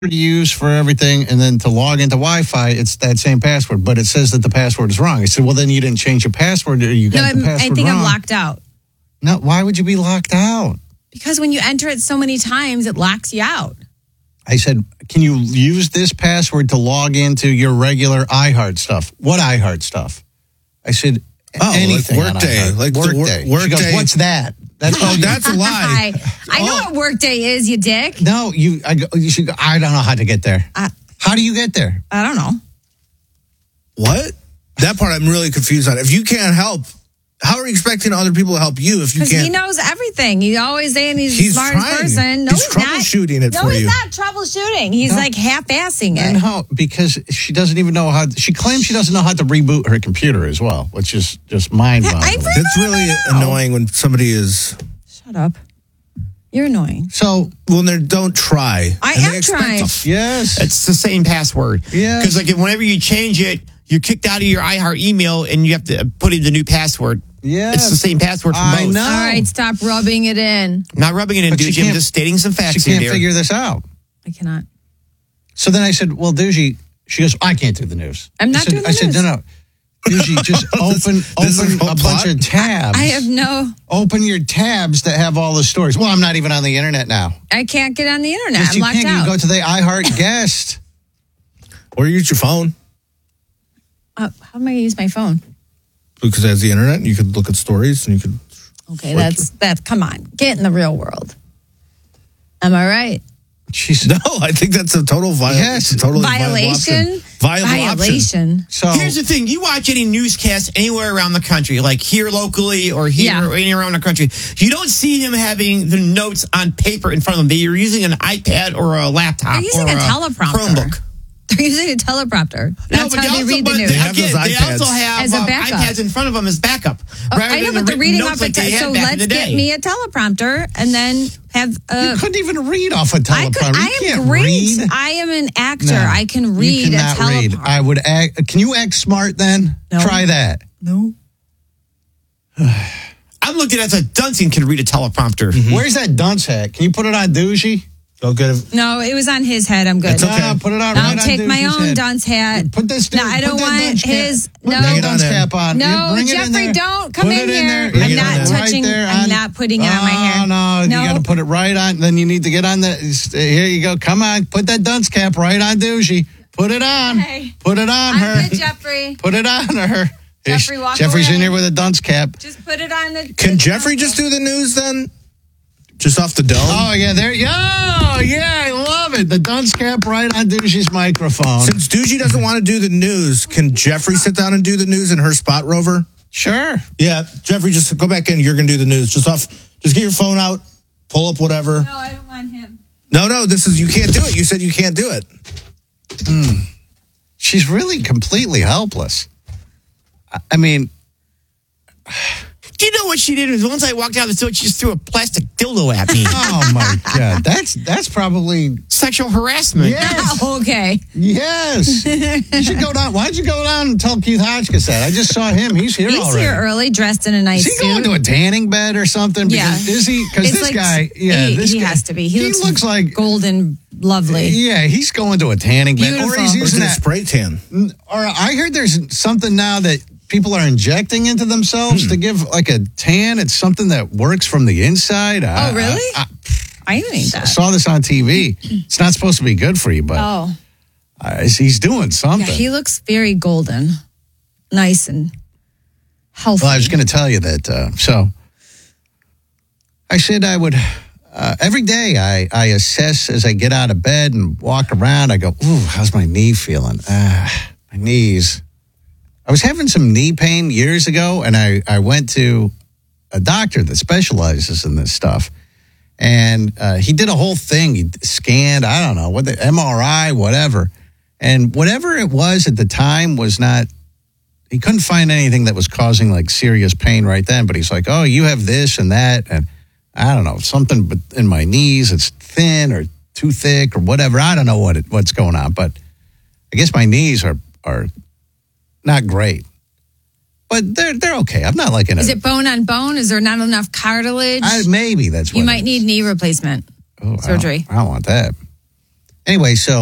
to use for everything, and then to log into Wi-Fi, it's that same password, but it says that the password is wrong. I said, well, then you didn't change your password, or you got the password I think wrong. I'm locked out. No, why would you be locked out? Because when you enter it so many times, it locks you out. I said, can you use this password to log into your regular iHeart stuff? What iHeart stuff? I said, anything. Like Workday. Like Workday. She goes, what's that? That's a lie. I know what Workday is, you dick. No, you should go, I don't know how to get there. How do you get there? I don't know. What? That part I'm really confused on. If you can't help, how are you expecting other people to help you if you can't? Because he knows everything. He's always saying he's the smartest person. No, he's troubleshooting it for you. No, he's not troubleshooting. He's like half-assing it. No, because she doesn't even know how. She claims she doesn't know how to reboot her computer as well, which is just mind-boggling. That's really annoying when somebody is. Shut up. You're annoying. So when they don't try, I am trying. Yes, it's the same password. Yeah, because like whenever you change it, you're kicked out of your iHeart email, and you have to put in the new password. Yeah, it's the same password for both. I know. All right, stop rubbing it in. I'm not rubbing it in, Doogie. I'm just stating some facts here. She here, can't dear. figure this out. I cannot. So then I said, well, Doogie, she goes, I can't do the news. I'm not doing the news. I said, no. Doogie, just open a bunch of tabs. I have no. Open your tabs that have all the stories. Well, I'm not even on the internet now. I can't get on the internet. Yes, I'm locked out. You go to the iHeart guest. Or use your phone. How am I going to use my phone? Because it has the internet, and you could look at stories, and you could. Okay, that's. Come on, get in the real world. Am I right? No, I think that's a total violation. Yes, totally violation. Violation. So here's the thing: you watch any newscast anywhere around the country, like here locally or here or anywhere around the country, you don't see him having the notes on paper in front of them. They're using an iPad or a laptop. They're using or a teleprompter. Chromebook. They're using a teleprompter. That's how they read the news. They also have as a backup. iPads in front of them as backup. I know, but they're reading off it. So let's get me a teleprompter and then have. You couldn't even read off a teleprompter. I am great. Read. I am an actor. No, I can read you a cannot teleprompter. read. I would act. Can you act smart then? No. Try that. No. I'm looking at the Duncan can read a teleprompter. Mm-hmm. Where's that dunce hat? Can you put it on Doogie? Go get it. No, it was on his head. I'm good. It's okay. No, put it on. I'll right take on my own head. dunce hat. Put this. No, I don't want his. Put No, the dunce cap on. No, Bring it in Jeffrey, there. don't come Put in it here. there. I'm not touching. Right there I'm not putting it on my hair. No, you got to put it right on. Then you need to get on the. Here you go. Come on, put that dunce cap right on Doogie. Put it on. Okay. Put it on her. I'm good, Jeffrey. Put it on her. Jeffrey, walk Jeffrey's away. in here with a dunce cap. Just put it on the. Can Jeffrey just do the news then? Just off the dome? Oh, yeah, there. Yeah, I love it. The dunce cap right on Doogie's microphone. Since Doogie doesn't want to do the news, can Jeffrey sit down and do the news in her spot, Rover? Sure. Yeah, Jeffrey, just go back in. You're going to do the news. Just get your phone out, pull up whatever. No, I don't want him. No, you can't do it. You said you can't do it. She's really completely helpless. I mean... Do you know what she did? Once I walked out of the store, she just threw a plastic dildo at me. Oh, my God. That's probably... Sexual harassment. Yes. Okay. Yes. You should go down. Why don't you go down and tell Keith Hotchkiss that? I just saw him. He's here already. He's here early, dressed in a nice Is he suit. going to a tanning bed or something? Because, Yeah. Is he? Because It's this like guy... he has to be. He looks like... golden, lovely. Yeah, he's going to a tanning bed. Beautiful. Or he's using a that... spray tan. Or I heard there's something now that people are injecting into themselves to give like a tan. It's something that works from the inside. Oh, really? I didn't need that. Saw this on TV. It's not supposed to be good for you, but he's doing something. Yeah, he looks very golden, nice and healthy. Well, I was going to tell you that. So I said I would, every day I assess as I get out of bed and walk around. I go, ooh, how's my knee feeling? My knees. I was having some knee pain years ago, and I went to a doctor that specializes in this stuff. And he did a whole thing. He scanned, I don't know, what the MRI, whatever. And whatever it was at the time was not, he couldn't find anything that was causing like serious pain right then. But he's like, oh, you have this and that. And I don't know, something in my knees, it's thin or too thick or whatever. I don't know what's going on. But I guess my knees are not great. But they're okay. I'm not like in a... Is it bone on bone? Is there not enough cartilage? Maybe that's what you might need knee replacement surgery. I don't want that. Anyway, so